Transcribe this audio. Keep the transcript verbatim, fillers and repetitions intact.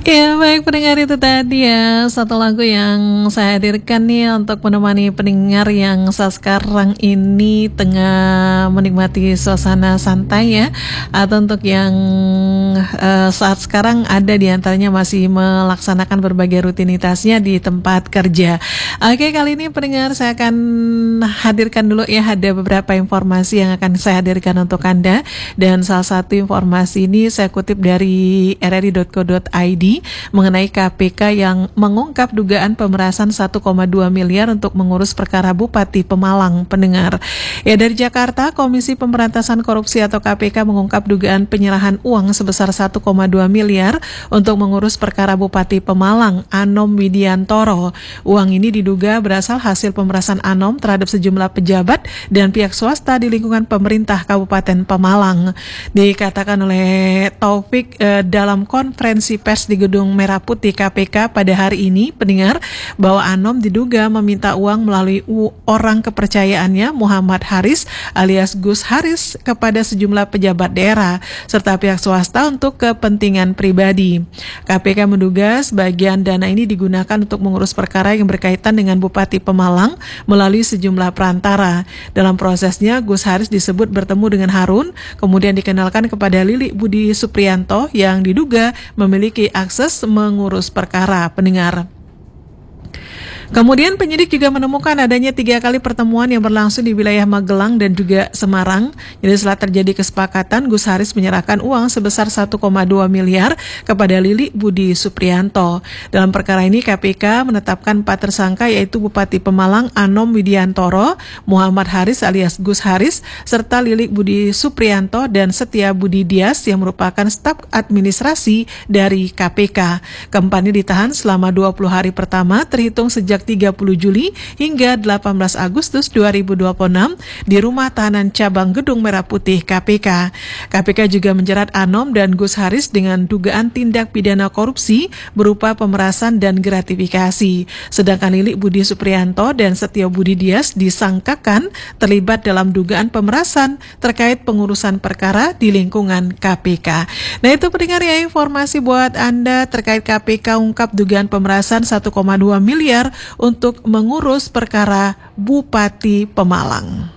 Ya baik pendengar, itu tadi ya satu lagu yang saya hadirkan nih untuk menemani pendengar yang saat sekarang ini tengah menikmati suasana santai ya, atau untuk yang uh, saat sekarang ada diantaranya masih melaksanakan berbagai rutinitasnya di tempat kerja. Oke, kali ini pendengar saya akan hadirkan dulu ya, ada beberapa informasi yang akan saya hadirkan untuk Anda, dan salah satu informasi ini saya kutip dari r r i dot co dot i d mengenai K P K yang mengungkap dugaan pemerasan satu koma dua miliar untuk mengurus perkara Bupati Pemalang, pendengar. Ya, dari Jakarta, Komisi Pemberantasan Korupsi atau K P K mengungkap dugaan penyerahan uang sebesar satu koma dua miliar untuk mengurus perkara Bupati Pemalang, Anom Widiantoro. Uang ini diduga berasal hasil pemerasan Anom terhadap sejumlah pejabat dan pihak swasta di lingkungan pemerintah Kabupaten Pemalang. Dikatakan oleh Taufik eh, dalam konferensi pers di Gedung Merah Putih K P K pada hari ini, pendengar, bahwa Anom diduga meminta uang melalui u- orang kepercayaannya Muhammad Haris alias Gus Haris kepada sejumlah pejabat daerah serta pihak swasta untuk kepentingan pribadi. K P K menduga sebagian dana ini digunakan untuk mengurus perkara yang berkaitan dengan Bupati Pemalang melalui sejumlah perantara. Dalam prosesnya, Gus Haris disebut bertemu dengan Harun, kemudian dikenalkan kepada Lili Budi Supriyanto yang diduga memiliki akses mengurus perkara, pendengar. Kemudian penyidik juga menemukan adanya tiga kali pertemuan yang berlangsung di wilayah Magelang dan juga Semarang. Jadi setelah terjadi kesepakatan, Gus Haris menyerahkan uang sebesar satu koma dua miliar kepada Lili Budi Supriyanto. Dalam perkara ini K P K menetapkan empat tersangka, yaitu Bupati Pemalang Anom Widiantoro, Muhammad Haris alias Gus Haris, serta Lili Budi Supriyanto dan Setia Budi Dias yang merupakan staf administrasi dari K P K. Keempatnya ditahan selama dua puluh hari pertama terhitung sejak tiga puluh Juli hingga delapan belas Agustus dua ribu dua puluh enam di Rumah Tahanan Cabang Gedung Merah Putih K P K. K P K juga menjerat Anom dan Gus Haris dengan dugaan tindak pidana korupsi berupa pemerasan dan gratifikasi. Sedangkan Lili Budi Supriyanto dan Setia Budi Dias disangkakan terlibat dalam dugaan pemerasan terkait pengurusan perkara di lingkungan K P K. Nah, itu pendengar ya informasi buat Anda terkait K P K ungkap dugaan pemerasan satu koma dua miliar untuk mengurus perkara Bupati Pemalang.